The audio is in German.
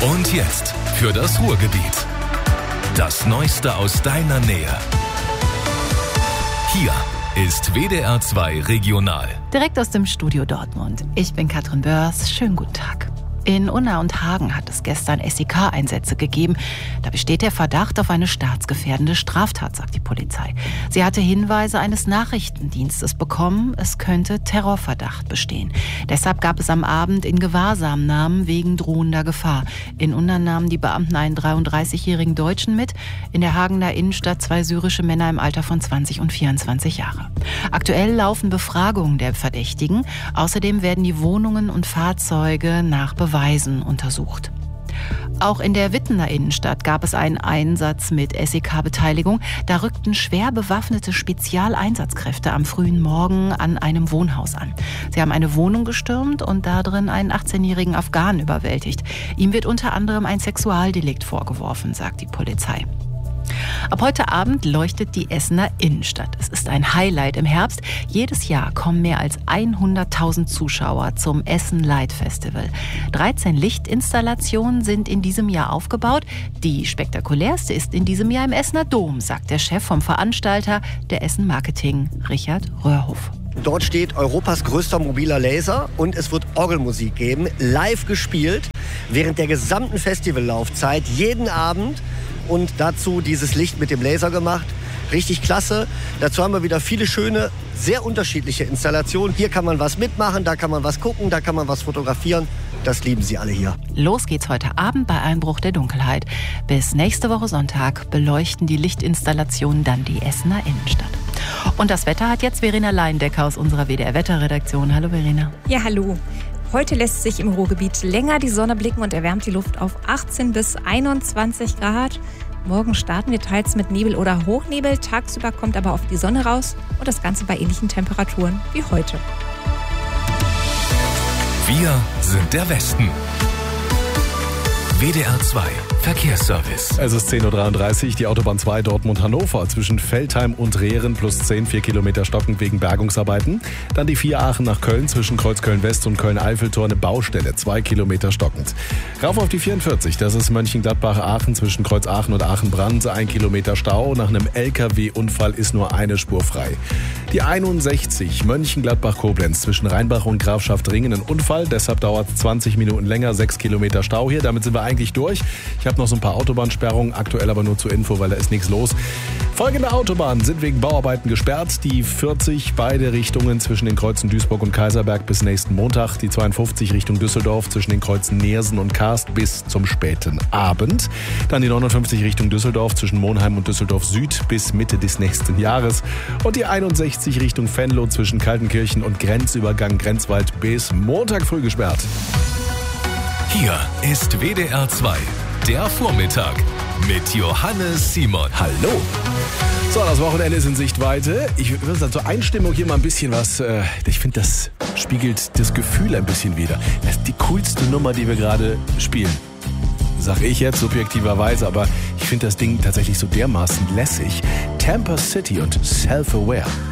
Und jetzt für das Ruhrgebiet. Das Neueste aus deiner Nähe. Hier ist WDR 2 Regional. Direkt aus dem Studio Dortmund. Ich bin Katrin Börs. Schönen guten Tag. In Unna und Hagen hat es gestern SEK-Einsätze gegeben. Da besteht der Verdacht auf eine staatsgefährdende Straftat, sagt die Polizei. Sie hatte Hinweise eines Nachrichtendienstes bekommen, es könnte Terrorverdacht bestehen. Deshalb gab es am Abend in Gewahrsamnahmen wegen drohender Gefahr. In Unna nahmen die Beamten einen 33-jährigen Deutschen mit, in der Hagener Innenstadt 2 syrische Männer im Alter von 20 und 24 Jahre. Aktuell laufen Befragungen der Verdächtigen. Außerdem werden die Wohnungen und Fahrzeuge nach Beweisen untersucht. Auch in der Wittener Innenstadt gab es einen Einsatz mit SEK-Beteiligung. Da rückten schwer bewaffnete Spezialeinsatzkräfte am frühen Morgen an einem Wohnhaus an. Sie haben eine Wohnung gestürmt und da drin einen 18-jährigen Afghanen überwältigt. Ihm wird unter anderem ein Sexualdelikt vorgeworfen, sagt die Polizei. Ab heute Abend leuchtet die Essener Innenstadt. Es ist ein Highlight im Herbst. Jedes Jahr kommen mehr als 100.000 Zuschauer zum Essen Light Festival. 13 Lichtinstallationen sind in diesem Jahr aufgebaut. Die spektakulärste ist in diesem Jahr im Essener Dom, sagt der Chef vom Veranstalter der Essen Marketing, Richard Röhrhoff. Dort steht Europas größter mobiler Laser und es wird Orgelmusik geben, live gespielt, während der gesamten Festivallaufzeit, jeden Abend. Und dazu dieses Licht mit dem Laser gemacht. Richtig klasse. Dazu haben wir wieder viele schöne, sehr unterschiedliche Installationen. Hier kann man was mitmachen, da kann man was gucken, da kann man was fotografieren. Das lieben sie alle hier. Los geht's heute Abend bei Einbruch der Dunkelheit. Bis nächste Woche Sonntag beleuchten die Lichtinstallationen dann die Essener Innenstadt. Und das Wetter hat jetzt Verena Leindecker aus unserer WDR-Wetterredaktion. Hallo Verena. Ja, hallo. Heute lässt sich im Ruhrgebiet länger die Sonne blicken und erwärmt die Luft auf 18 bis 21 Grad. Morgen starten wir teils mit Nebel oder Hochnebel. Tagsüber kommt aber oft die Sonne raus und das Ganze bei ähnlichen Temperaturen wie heute. Wir sind der Westen. WDR 2 Verkehrsservice. Es ist 10.33 Uhr, die Autobahn 2 Dortmund-Hannover zwischen Veltheim und Rehren plus 10, 4 Kilometer stockend wegen Bergungsarbeiten. Dann die 4 Aachen nach Köln zwischen Kreuzköln-West und Köln-Eiffeltor eine Baustelle, 2 Kilometer stockend. Rauf auf die 44, das ist Mönchengladbach-Aachen zwischen Kreuz Aachen und Aachen-Brands, 1 Kilometer Stau. Nach einem LKW-Unfall ist nur eine Spur frei. Die 61 Mönchengladbach-Koblenz zwischen Rheinbach und Grafschaft-Ringen ein Unfall, deshalb dauert es 20 Minuten länger, 6 Kilometer Stau hier. Damit sind wir eigentlich durch. Ich habe noch so ein paar Autobahnsperrungen, aktuell aber nur zur Info, weil da ist nichts los. Folgende Autobahnen sind wegen Bauarbeiten gesperrt. Die 40 beide Richtungen zwischen den Kreuzen Duisburg und Kaiserberg bis nächsten Montag. Die 52 Richtung Düsseldorf zwischen den Kreuzen Neersen und Karst bis zum späten Abend. Dann die 59 Richtung Düsseldorf zwischen Monheim und Düsseldorf Süd bis Mitte des nächsten Jahres. Und die 61 Richtung Venlo zwischen Kaltenkirchen und Grenzübergang Grenzwald bis Montag früh gesperrt. Hier ist WDR 2, der Vormittag mit Johannes Simon. Hallo. So, das Wochenende ist in Sichtweite. Ich würde sagen, zur Einstimmung hier mal ein bisschen was. Ich finde, das spiegelt das Gefühl ein bisschen wider. Das ist die coolste Nummer, die wir gerade spielen. Sag ich jetzt subjektiverweise, aber ich finde das Ding tatsächlich so dermaßen lässig. Tampa City und Self-Aware.